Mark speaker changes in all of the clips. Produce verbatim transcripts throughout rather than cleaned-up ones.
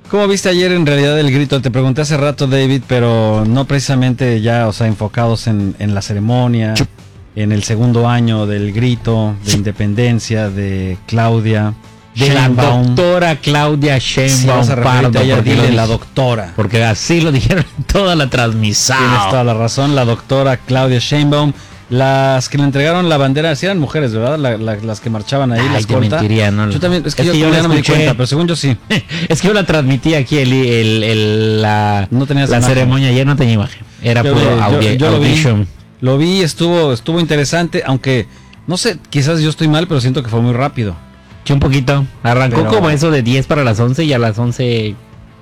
Speaker 1: ¿Cómo viste ayer en realidad el grito? Te pregunté hace rato, David, pero no precisamente ya, o sea, enfocados en, en la ceremonia, Chup. en el segundo año del grito de independencia de Claudia
Speaker 2: de
Speaker 1: Sheinbaum.
Speaker 2: La doctora Claudia Sheinbaum
Speaker 1: sí,
Speaker 2: Pardo,
Speaker 1: ella
Speaker 2: porque
Speaker 1: dile la doctora.
Speaker 2: Porque así lo dijeron en toda la transmisión.
Speaker 1: Tienes toda la razón, la doctora Claudia Sheinbaum. Las que le entregaron la bandera, sí eran mujeres, ¿verdad? La, la, las que marchaban ahí,
Speaker 2: Ay,
Speaker 1: la escolta.
Speaker 2: Mentiría, no,
Speaker 1: yo también, es que
Speaker 2: es
Speaker 1: yo,
Speaker 2: que yo
Speaker 1: ya no me di
Speaker 2: escuché.
Speaker 1: cuenta, pero según yo sí.
Speaker 2: Es que yo la transmití aquí, el, el, el, la,
Speaker 1: no tenías
Speaker 2: la ceremonia, ayer no tenía imagen. Era
Speaker 1: yo,
Speaker 2: puro
Speaker 1: yo,
Speaker 2: audio,
Speaker 1: yo, yo
Speaker 2: audition.
Speaker 1: Lo vi, lo vi, estuvo, estuvo interesante, aunque, no sé, quizás yo estoy mal, pero siento que fue muy rápido.
Speaker 2: Sí, un poquito. Arrancó
Speaker 1: pero,
Speaker 2: como eso de diez para las once y a las once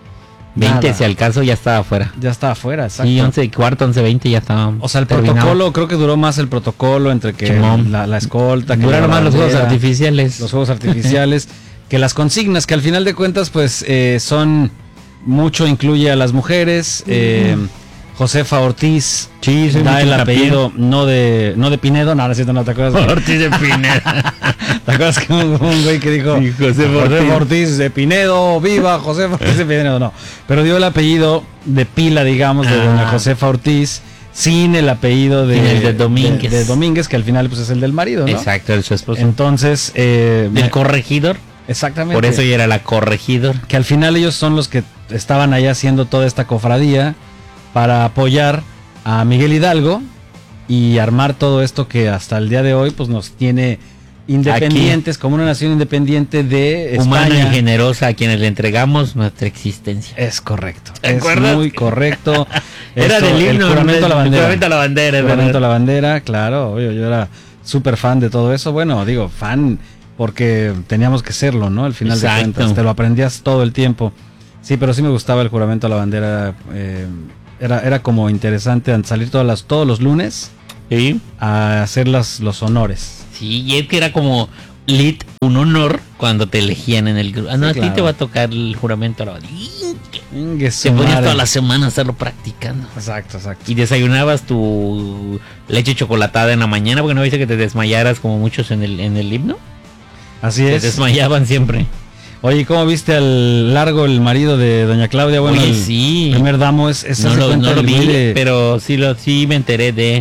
Speaker 2: veinte, si al caso, ya estaba afuera.
Speaker 1: Ya estaba afuera, exacto.
Speaker 2: Sí, once y cuarto, once veinte ya estaba.
Speaker 1: O sea, el
Speaker 2: terminado.
Speaker 1: protocolo, creo que duró más el protocolo entre que la, la escolta. Que
Speaker 2: duraron más los juegos artificiales.
Speaker 1: Los juegos artificiales, que las consignas, que al final de cuentas, pues, eh, son, mucho incluye a las mujeres, eh, Josefa Ortiz,
Speaker 2: sí,
Speaker 1: da el apellido, no de no de Pinedo, no, no, no, no te acuerdas.
Speaker 2: Ortiz de Pinedo.
Speaker 1: ¿Te acuerdas que un, un güey que dijo
Speaker 2: sí, Josefa
Speaker 1: Ortiz.
Speaker 2: Ortiz.
Speaker 1: Ortiz de Pinedo, viva Josefa Ortiz de Pinedo? No, pero dio el apellido de pila, digamos, de ah. doña Josefa Ortiz, sin el apellido de,
Speaker 2: el de Domínguez.
Speaker 1: De, de Domínguez, que al final pues es el del marido, ¿no?
Speaker 2: Exacto, el su esposo.
Speaker 1: Entonces, eh,
Speaker 2: del corregidor.
Speaker 1: Exactamente.
Speaker 2: Por eso ella era la corregidor.
Speaker 1: Que al final ellos son los que estaban allá haciendo toda esta cofradía para apoyar a Miguel Hidalgo y armar todo esto que hasta el día de hoy pues nos tiene independientes, aquí, como una nación independiente de España.
Speaker 2: Humana y generosa, a quienes le entregamos nuestra existencia.
Speaker 1: Es correcto.
Speaker 2: ¿Te
Speaker 1: es
Speaker 2: acuerdas?
Speaker 1: Muy correcto.
Speaker 2: Era
Speaker 1: Esto,
Speaker 2: del himno.
Speaker 1: El juramento a la bandera.
Speaker 2: El juramento a la bandera.
Speaker 1: El juramento a la bandera, claro. Obvio, yo era súper fan de todo eso. Bueno, digo, fan porque teníamos que serlo, ¿no? Al final Exacto. de cuentas. Te lo aprendías todo el tiempo. Sí, pero sí me gustaba el juramento a la bandera. Eh, era, era como interesante salir todas las, todos los lunes
Speaker 2: ¿Sí?
Speaker 1: a hacer las, los honores.
Speaker 2: Sí, y es que era como lit, un honor cuando te elegían en el grupo. Ah, no, sí, a claro. ti te va a tocar el juramento a la bandera. Te ponías toda la semana a estarlo practicando.
Speaker 1: Exacto, exacto.
Speaker 2: Y desayunabas tu leche chocolatada en la mañana, porque no viste que te desmayaras como muchos en el, en el himno.
Speaker 1: Así
Speaker 2: te
Speaker 1: es.
Speaker 2: Te desmayaban siempre.
Speaker 1: Oye, ¿cómo viste al Largo, el marido de doña Claudia? Bueno,
Speaker 2: Oye,
Speaker 1: el
Speaker 2: sí.
Speaker 1: primer damo es... es
Speaker 2: no lo, no lo vi,
Speaker 1: de...
Speaker 2: pero sí, lo, sí me enteré de...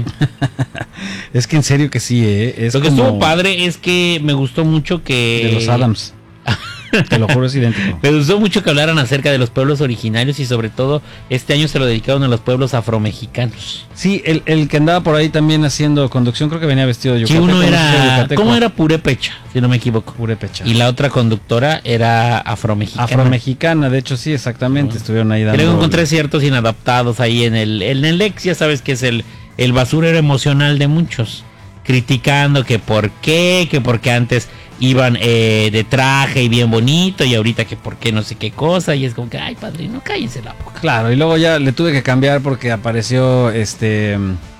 Speaker 1: Es que en serio que sí, ¿eh? Es
Speaker 2: lo que
Speaker 1: como...
Speaker 2: estuvo padre es que me gustó mucho que...
Speaker 1: De los Adams. Te lo juro, es idéntico.
Speaker 2: Me gustó mucho que hablaran acerca de los pueblos originarios y sobre todo este año se lo dedicaron a los pueblos afromexicanos.
Speaker 1: Sí, el, el que andaba por ahí también haciendo conducción, creo que venía vestido de
Speaker 2: yucateco. Sí, uno era... ¿Cómo era? Purépecha, si no me equivoco.
Speaker 1: Purépecha.
Speaker 2: Y la otra conductora era afromexicana.
Speaker 1: Afromexicana, de hecho sí, exactamente. Uh-huh. Estuvieron ahí dando...
Speaker 2: Luego encontré ciertos inadaptados ahí en el, en el ex, ya sabes que es el, el basurero emocional de muchos. Criticando que por qué, que porque antes iban eh, de traje y bien bonito y ahorita que por qué no sé qué cosa, y es como que, ay padrino, cállense la boca.
Speaker 1: Claro, y luego ya le tuve que cambiar porque apareció este...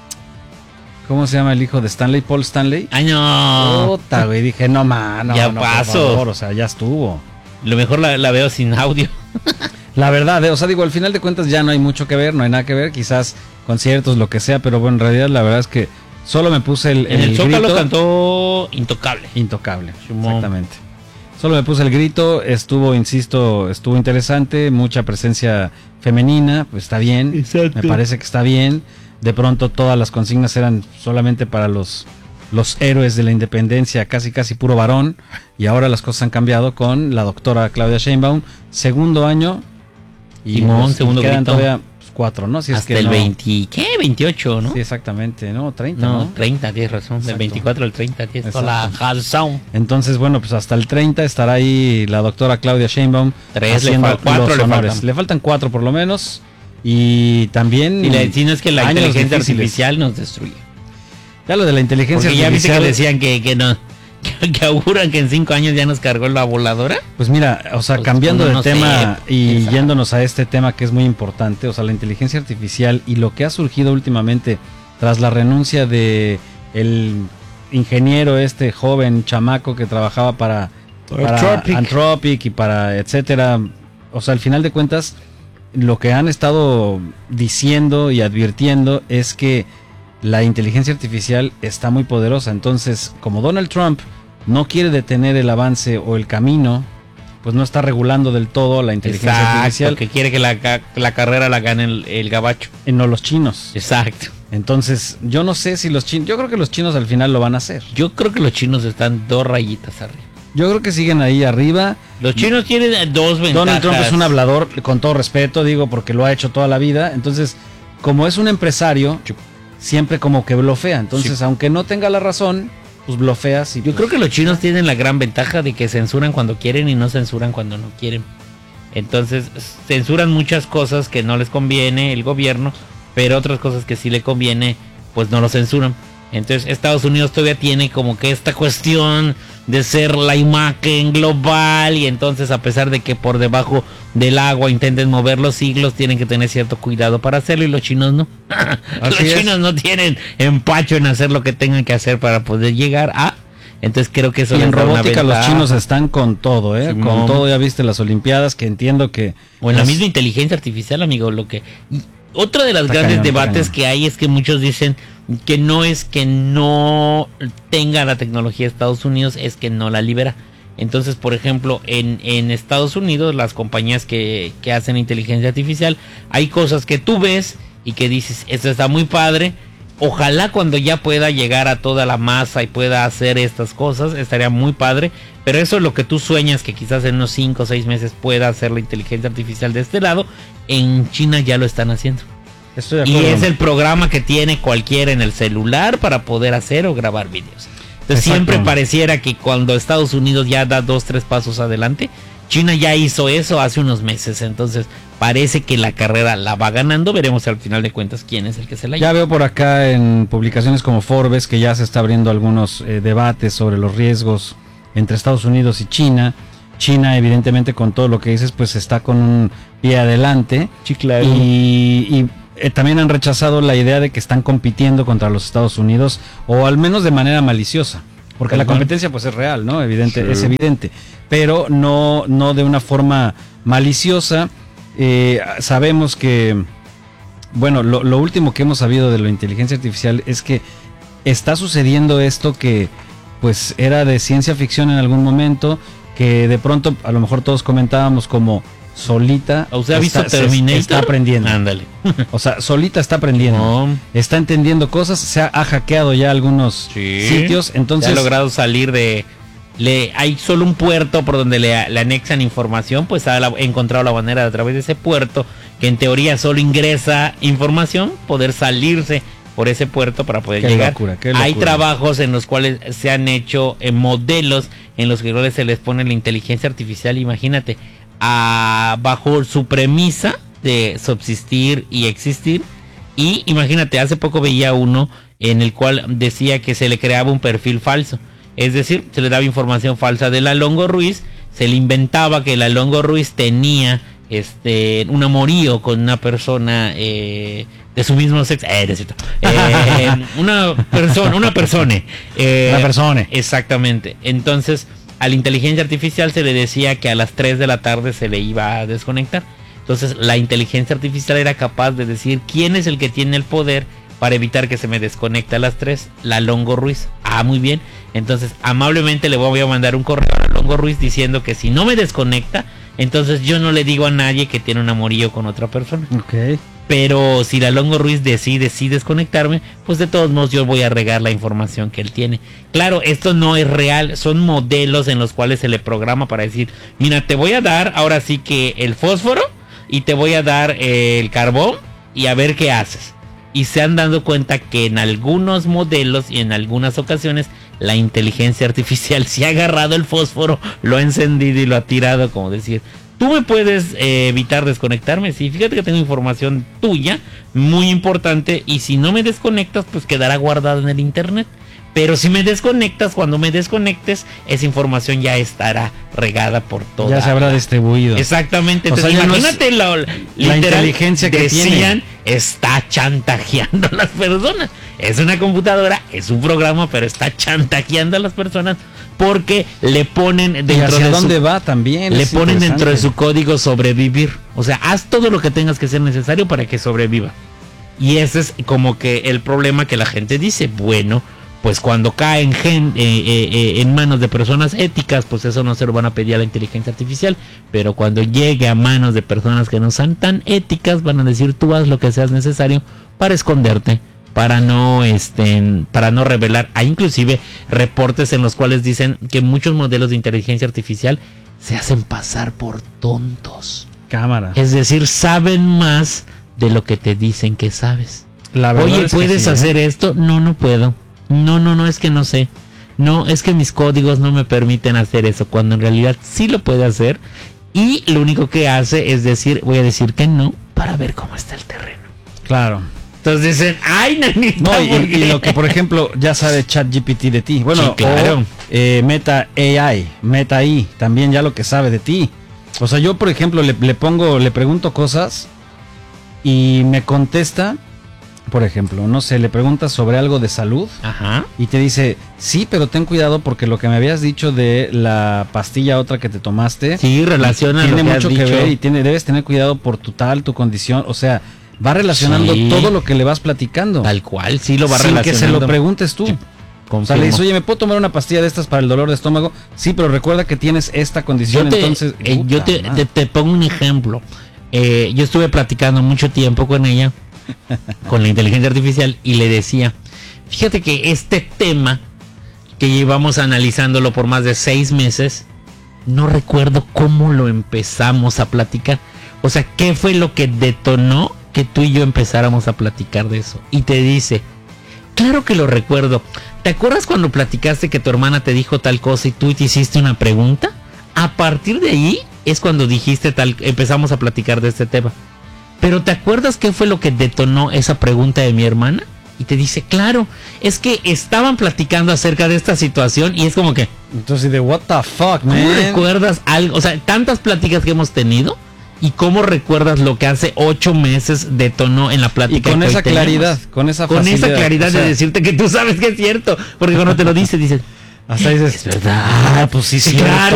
Speaker 1: ¿Cómo se llama el hijo de Stanley? Paul Stanley.
Speaker 2: Ay no.
Speaker 1: Puta, güey, dije, no man, no,
Speaker 2: ya
Speaker 1: no,
Speaker 2: paso.
Speaker 1: Por favor, o sea, ya estuvo.
Speaker 2: Lo mejor la, la veo sin audio.
Speaker 1: La verdad, eh, o sea, digo, al final de cuentas ya no hay mucho que ver, no hay nada que ver, quizás conciertos, lo que sea, pero bueno, en realidad la verdad es que solo me puse el,
Speaker 2: en
Speaker 1: el,
Speaker 2: el Zócalo
Speaker 1: grito.
Speaker 2: Cantó Intocable.
Speaker 1: Intocable, exactamente. Solo me puse el grito, estuvo, insisto, estuvo interesante, mucha presencia femenina, pues está bien.
Speaker 2: Exacto.
Speaker 1: Me parece que está bien. De pronto todas las consignas eran solamente para los, los héroes de la independencia, casi casi puro varón, y ahora las cosas han cambiado con la doctora Claudia Sheinbaum, segundo año, y
Speaker 2: Simón,
Speaker 1: pues,
Speaker 2: segundo
Speaker 1: quedan
Speaker 2: grito.
Speaker 1: todavía cuatro, ¿no? Si
Speaker 2: Hasta
Speaker 1: es que
Speaker 2: el
Speaker 1: no,
Speaker 2: veinte, ¿qué? veintiocho, ¿no?
Speaker 1: Sí, exactamente, no, treinta,
Speaker 2: no,
Speaker 1: ¿no?
Speaker 2: treinta, tienes razón,
Speaker 1: Exacto.
Speaker 2: del veinticuatro al treinta, tienes toda la
Speaker 1: Exacto.
Speaker 2: razón.
Speaker 1: Entonces, bueno, pues hasta el treinta estará ahí la doctora Claudia Sheinbaum
Speaker 2: Tres, le
Speaker 1: haciendo
Speaker 2: fal- cuatro
Speaker 1: los
Speaker 2: le
Speaker 1: honores.
Speaker 2: faltan.
Speaker 1: Le faltan cuatro por lo menos, y también...
Speaker 2: Y le, si no es que la
Speaker 1: años
Speaker 2: inteligencia
Speaker 1: difíciles.
Speaker 2: artificial nos destruye.
Speaker 1: Ya lo de la inteligencia
Speaker 2: Porque ya viste
Speaker 1: artificial...
Speaker 2: que decían que, que no, que, que auguran que en cinco años ya nos cargó la voladora.
Speaker 1: Pues mira, o sea,
Speaker 2: Pues
Speaker 1: cambiando
Speaker 2: uno
Speaker 1: de
Speaker 2: no
Speaker 1: tema
Speaker 2: sé,
Speaker 1: y
Speaker 2: exacto.
Speaker 1: yéndonos a este tema que es muy importante, o sea, la inteligencia artificial y lo que ha surgido últimamente tras la renuncia de el ingeniero este joven chamaco que trabajaba para, para
Speaker 2: Anthropic.
Speaker 1: Anthropic y para etcétera, o sea, al final de cuentas lo que han estado diciendo y advirtiendo es que la inteligencia artificial está muy poderosa, entonces como Donald Trump no quiere detener el avance o el camino, pues no está regulando del todo la inteligencia
Speaker 2: Exacto,
Speaker 1: artificial.
Speaker 2: Que quiere que la, la carrera la gane el, el gabacho.
Speaker 1: Y no los chinos.
Speaker 2: Exacto.
Speaker 1: Entonces, yo no sé si los chinos, yo creo que los chinos al final lo van a hacer.
Speaker 2: Yo creo que los chinos están dos rayitas arriba.
Speaker 1: Yo creo que siguen ahí arriba.
Speaker 2: Los chinos tienen dos ventajas.
Speaker 1: Donald Trump es un hablador, con todo respeto, digo, porque lo ha hecho toda la vida. Entonces, como es un empresario, siempre como que blofea. Entonces, sí. aunque no tenga la razón, pues blofeas. Y
Speaker 2: Yo
Speaker 1: pues,
Speaker 2: creo que los chinos tienen la gran ventaja de que censuran cuando quieren y no censuran cuando no quieren. Entonces, censuran muchas cosas que no les conviene el gobierno, pero otras cosas que sí le conviene, pues no lo censuran. Entonces Estados Unidos todavía tiene como que esta cuestión de ser la imagen global, y entonces a pesar de que por debajo del agua intenten mover los siglos, tienen que tener cierto cuidado para hacerlo, y los chinos no. Los es. chinos no tienen empacho en hacer lo que tengan que hacer para poder llegar a... Entonces creo que eso
Speaker 1: y en robótica los chinos están con todo, ¿eh? Sí, con no. todo, ya viste las olimpiadas, que entiendo que...
Speaker 2: O en es... la misma inteligencia artificial, amigo, lo que... Otro de los está grandes cañón, debates que hay es que muchos dicen que no es que no tenga la tecnología de Estados Unidos, es que no la libera. Entonces, por ejemplo, en, en Estados Unidos, las compañías que, que hacen inteligencia artificial, hay cosas que tú ves y que dices, esto está muy padre. Ojalá cuando ya pueda llegar a toda la masa y pueda hacer estas cosas, estaría muy padre. Pero eso es lo que tú sueñas, que quizás en unos cinco o seis meses pueda hacer la inteligencia artificial de este lado. En China ya lo están haciendo.
Speaker 1: Estoy de acuerdo.
Speaker 2: Y es el programa que tiene cualquiera en el celular para poder hacer o grabar videos. Entonces siempre pareciera que cuando Estados Unidos ya da dos, tres pasos adelante, China ya hizo eso hace unos meses. Entonces parece que la carrera la va ganando. Veremos al final de cuentas quién es el que se la lleva.
Speaker 1: Ya veo por acá en publicaciones como Forbes que ya se está abriendo algunos eh, debates sobre los riesgos entre Estados Unidos y China. China, evidentemente, con todo lo que dices, pues está con un pie adelante.
Speaker 2: Sí, claro.
Speaker 1: Y, y eh, también han rechazado la idea de que están compitiendo contra los Estados Unidos, o al menos de manera maliciosa. Porque uh-huh. la competencia pues es real, ¿no? Evidente, sí. Es evidente. Pero no, no de una forma maliciosa. Eh, sabemos que, bueno, lo, lo último que hemos sabido de la inteligencia artificial es que está sucediendo esto que pues era de ciencia ficción en algún momento, que de pronto a lo mejor todos comentábamos como solita.
Speaker 2: ¿Usted ha visto Terminator?
Speaker 1: Está aprendiendo.
Speaker 2: Ándale.
Speaker 1: O sea, solita está aprendiendo. No. Está entendiendo cosas, se ha, ha hackeado ya algunos sí. sitios, entonces...
Speaker 2: ha logrado salir de... Le, hay solo un puerto por donde le, le anexan información, pues ha la, encontrado la manera de, a través de ese puerto, que en teoría solo ingresa información, poder salirse por ese puerto para poder qué llegar. Locura, qué locura. Hay trabajos en los cuales se han hecho eh, modelos en los que se les pone la inteligencia artificial, imagínate, a, bajo su premisa de subsistir y existir. Y imagínate, hace poco veía uno en el cual decía que se le creaba un perfil falso. Es decir, se le daba información falsa de la Longo Ruiz, se le inventaba que la Longo Ruiz tenía este un amorío con una persona eh, de su mismo sexo, eh, necesito, eh, una persona, una persona, eh,
Speaker 1: una persona,
Speaker 2: exactamente. Entonces, a la inteligencia artificial se le decía que a las tres de la tarde se le iba a desconectar. Entonces, la inteligencia artificial era capaz de decir quién es el que tiene el poder para evitar que se me desconecte a las tres, la Longo Ruiz. Ah, muy bien. Entonces, amablemente le voy a mandar un correo a la Longo Ruiz diciendo que si no me desconecta, entonces yo no le digo a nadie que tiene un amorío con otra persona.
Speaker 1: Ok.
Speaker 2: Pero si la Longo Ruiz decide sí desconectarme, pues de todos modos yo voy a regar la información que él tiene. Claro, esto no es real, son modelos en los cuales se le programa para decir, mira, te voy a dar ahora sí que el fósforo y te voy a dar eh, el carbón y a ver qué haces. Y se han dado cuenta que en algunos modelos y en algunas ocasiones la inteligencia artificial se ha agarrado el fósforo, lo ha encendido y lo ha tirado, como decir, ¿tú me puedes eh, evitar desconectarme? Sí, fíjate que tengo información tuya muy importante y si no me desconectas, pues quedará guardada en el internet. Pero si me desconectas, cuando me desconectes, esa información ya estará regada por todo.
Speaker 1: Ya se habrá distribuido.
Speaker 2: Exactamente. Entonces, o sea, imagínate no es la, la inteligencia que decían, tiene. Está chantajeando a las personas. Es una computadora, es un programa, pero está chantajeando a las personas porque le ponen dentro
Speaker 1: ¿Y hacia
Speaker 2: de
Speaker 1: dónde
Speaker 2: su,
Speaker 1: va también?
Speaker 2: Le ponen dentro de su código sobrevivir. O sea, haz todo lo que tengas que ser necesario para que sobreviva. Y ese es como que el problema que la gente dice, bueno, pues cuando cae en, gen, eh, eh, eh, en manos de personas éticas, pues eso no se lo van a pedir a la inteligencia artificial, pero cuando llegue a manos de personas que no sean tan éticas, van a decir tú haz lo que seas necesario para esconderte, para no este, para no revelar. Hay inclusive reportes en los cuales dicen que muchos modelos de inteligencia artificial se hacen pasar por tontos.
Speaker 1: Cámara.
Speaker 2: Es decir, saben más de lo que te dicen que sabes.
Speaker 1: La verdad
Speaker 2: Oye,
Speaker 1: es que
Speaker 2: ¿puedes
Speaker 1: sí,
Speaker 2: hacer
Speaker 1: ¿eh?
Speaker 2: esto? No, no puedo. No, no, no, es que no sé. No, es que mis códigos no me permiten hacer eso, cuando en realidad sí lo puede hacer. Y lo único que hace es decir, voy a decir que no, para ver cómo está el terreno.
Speaker 1: Claro.
Speaker 2: Entonces dicen, ay, nanita,
Speaker 1: no, y, y lo que, por ejemplo, ya sabe ChatGPT de ti. Bueno,
Speaker 2: sí, claro.
Speaker 1: o, eh, Meta A I, Meta A I, también ya lo que sabe de ti. O sea, yo, por ejemplo, le, le pongo, le pregunto cosas y me contesta. Por ejemplo, no sé, le preguntas sobre algo de salud.
Speaker 2: Ajá.
Speaker 1: Y te dice, sí, pero ten cuidado porque lo que me habías dicho de la pastilla otra que te tomaste.
Speaker 2: Sí, relaciona
Speaker 1: tiene
Speaker 2: lo que
Speaker 1: mucho
Speaker 2: has
Speaker 1: que
Speaker 2: dicho.
Speaker 1: ver y tiene, debes tener cuidado por tu tal, tu condición. O sea, va relacionando
Speaker 2: Sí.
Speaker 1: todo lo que le vas platicando.
Speaker 2: Tal cual, sí lo va
Speaker 1: sin
Speaker 2: relacionando.
Speaker 1: que se lo preguntes tú.
Speaker 2: Sí,
Speaker 1: o sea, le dices, oye, ¿me puedo tomar una pastilla de estas para el dolor de estómago? Sí, pero recuerda que tienes esta condición,
Speaker 2: yo te,
Speaker 1: entonces...
Speaker 2: eh, yo te, te, te pongo un ejemplo. Eh, yo estuve platicando mucho tiempo con ella, con la inteligencia artificial, y le decía, fíjate que este tema, que llevamos analizándolo por más de seis meses, no recuerdo cómo lo empezamos a platicar. O sea, ¿qué fue lo que detonó que tú y yo empezáramos a platicar de eso? Y te dice, claro que lo recuerdo. ¿Te acuerdas cuando platicaste que tu hermana te dijo tal cosa y tú te hiciste una pregunta? A partir de ahí es cuando dijiste tal, empezamos a platicar de este tema. Pero ¿te acuerdas qué fue lo que detonó esa pregunta de mi hermana? Y te dice, claro, es que estaban platicando acerca de esta situación y es como que...
Speaker 1: Entonces, de what the fuck, man.
Speaker 2: ¿Cómo recuerdas algo? O sea, tantas pláticas que hemos tenido y cómo recuerdas lo que hace ocho meses detonó en la plática.
Speaker 1: Y con
Speaker 2: que
Speaker 1: esa
Speaker 2: hoy tenemos.
Speaker 1: claridad, con esa
Speaker 2: Con
Speaker 1: facilidad.
Speaker 2: esa claridad, o sea, de decirte que tú sabes que es cierto. Porque cuando te lo dice, dices,
Speaker 1: hasta dices,
Speaker 2: es verdad.
Speaker 1: Ah, pues sí,
Speaker 2: Sí,
Speaker 1: cierto.
Speaker 2: claro.